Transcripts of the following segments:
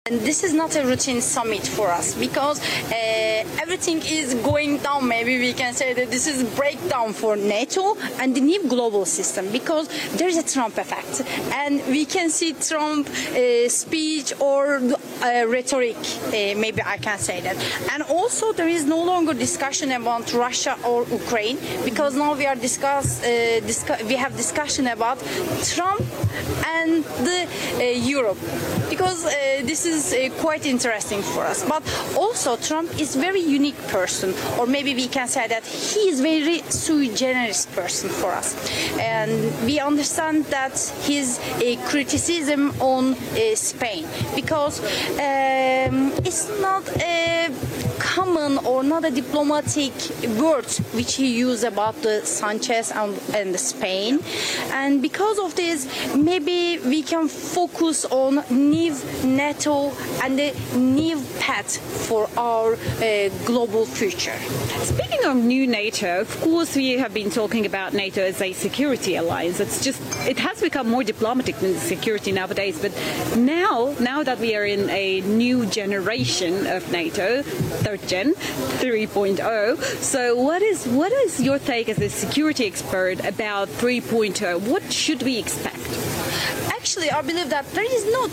And this is not a routine summit for us because everything is going down. Maybe we can say that this is breakdown for NATO and the new global system because there is a Trump effect, and we can see Trump speech or rhetoric. Maybe I can say that. And also there is no longer discussion about Russia or Ukraine because now we are we have discussion about Trump and the Europe because this is quite interesting for us. But also Trump is very unique person, or maybe we can say that he is very sui generis person for us, and we understand that his criticism on Spain because it's not a common or not a diplomatic word which he used about the Sanchez and the Spain, and because of this maybe we can focus on new NATO and the new path for our global future. Speaking of new NATO, of course we have been talking about NATO as a security alliance. It has become more diplomatic than security nowadays, but now that we are in a new generation of NATO, third gen, 3.0, so what is your take as a security expert about 3.0? What should we expect? Actually, I believe that there is no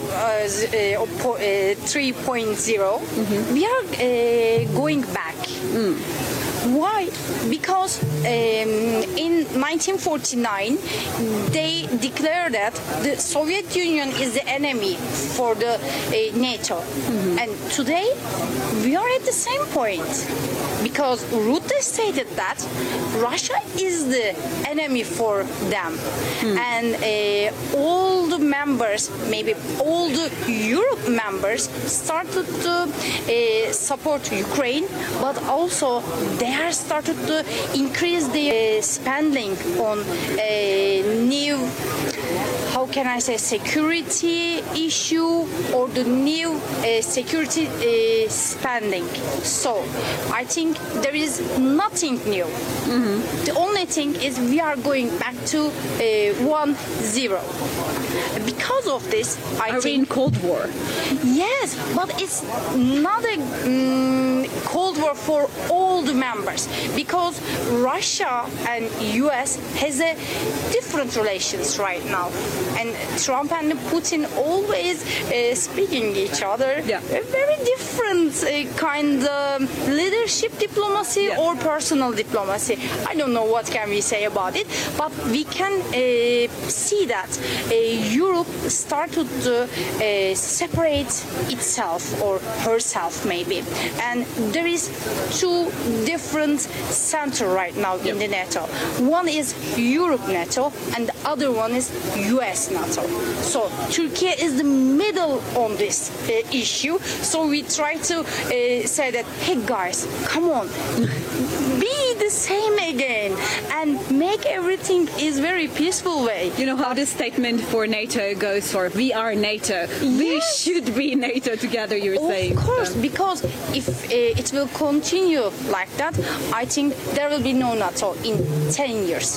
3.0. We are going back. Why? Because in 1949 they declared that the Soviet Union is the enemy for the NATO, and today we are at the same point because Rutte stated that Russia is the enemy for them, and all the members, maybe all the Europe members, started to support Ukraine, but also they have started to increase the spending on new, how can I say, security issue or the new security spending. So I think there is nothing new. The only thing is we are going back to 1-0. Because of this, Are we in Cold War? Yes, but it's not a Cold War for all the members because Russia and US has a different relations right now, and Trump and Putin always speaking each other. Yeah. A very different kind of leadership diplomacy or personal diplomacy. I don't know what can we say about it, but we can see that Europe started to separate itself or herself maybe, and there is two different center right now in the NATO. One is Europe NATO and the other one is US NATO. So Turkey is the middle on this issue, so we try to say that, hey guys, come on, be the same again and make everything is very peaceful way. You know how this statement for NATO goes for we are NATO. We should be NATO together, you're saying. Of course, because if it will continue like that, I think there will be no NATO in 10 years.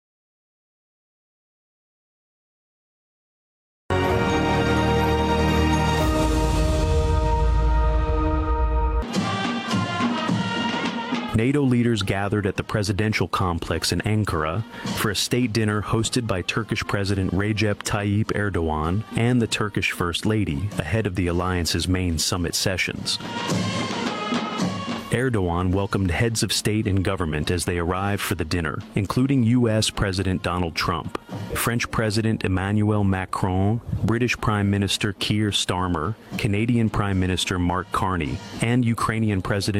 NATO leaders gathered at the presidential complex in Ankara for a state dinner hosted by Turkish President Recep Tayyip Erdogan and the Turkish First Lady ahead of the alliance's main summit sessions. Erdogan welcomed heads of state and government as they arrived for the dinner, including U.S. President Donald Trump, French President Emmanuel Macron, British Prime Minister Keir Starmer, Canadian Prime Minister Mark Carney, and Ukrainian President